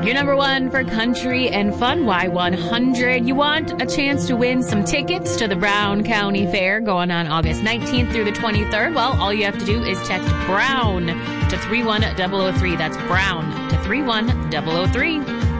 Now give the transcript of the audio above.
Your number one for country and fun, Y100. You want a chance to win some tickets to the Brown County Fair going on August 19th through the 23rd? Well, all you have to do is text Brown to 31003. That's Brown to 31003.